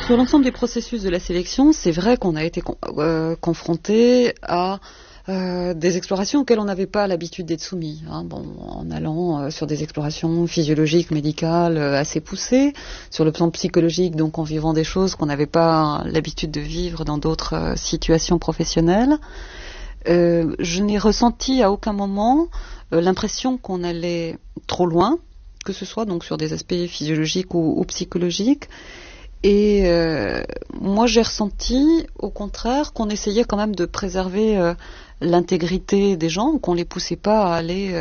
Sur l'ensemble des processus de la sélection, c'est vrai qu'on a été confronté à des explorations auxquelles on n'avait pas l'habitude d'être soumis, en allant sur des explorations physiologiques, médicales assez poussées, sur le plan psychologique, donc en vivant des choses qu'on n'avait pas l'habitude de vivre dans d'autres situations professionnelles. Je n'ai ressenti à aucun moment l'impression qu'on allait trop loin, que ce soit donc sur des aspects physiologiques ou psychologiques. Et moi j'ai ressenti au contraire qu'on essayait quand même de préserver l'intégrité des gens, qu'on les poussait pas à aller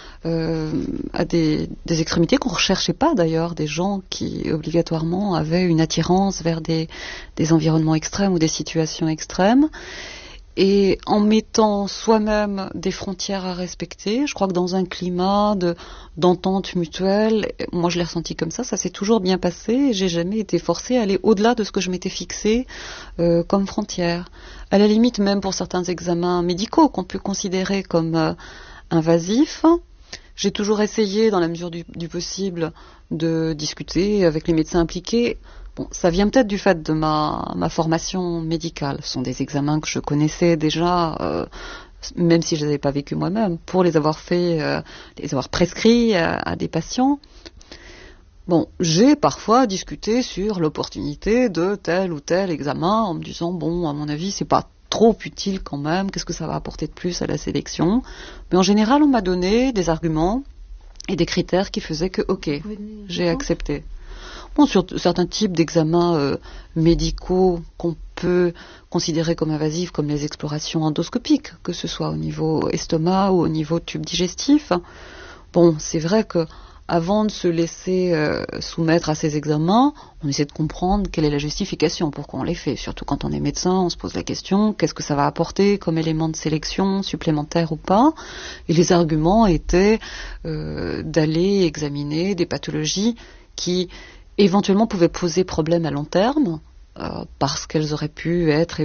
à des extrémités, qu'on recherchait pas d'ailleurs des gens qui obligatoirement avaient une attirance vers des environnements extrêmes ou des situations extrêmes. Et en mettant soi-même des frontières à respecter, je crois que dans un climat d'entente mutuelle, moi je l'ai ressenti comme ça s'est toujours bien passé et j'ai jamais été forcée à aller au-delà de ce que je m'étais fixé comme frontière. À la limite, même pour certains examens médicaux qu'on peut considérer comme invasifs, j'ai toujours essayé, dans la mesure du possible, de discuter avec les médecins impliqués. Bon, ça vient peut-être du fait de ma formation médicale. Ce sont des examens que je connaissais déjà, même si je ne les avais pas vécus moi-même, pour les avoir fait, les avoir prescrits à des patients. Bon, j'ai parfois discuté sur l'opportunité de tel ou tel examen en me disant, bon, à mon avis, c'est pas trop utile quand même, qu'est-ce que ça va apporter de plus à la sélection? Mais en général, on m'a donné des arguments et des critères qui faisaient que, ok, j'ai accepté. Bon, sur certains types d'examens médicaux qu'on peut considérer comme invasifs, comme les explorations endoscopiques, que ce soit au niveau estomac ou au niveau tube digestif. Bon, c'est vrai que avant de se laisser soumettre à ces examens, on essaie de comprendre quelle est la justification, pourquoi on les fait. Surtout quand on est médecin, on se pose la question, qu'est-ce que ça va apporter comme élément de sélection, supplémentaire ou pas? Et les arguments étaient d'aller examiner des pathologies qui éventuellement pouvaient poser problème à long terme, parce qu'elles auraient pu être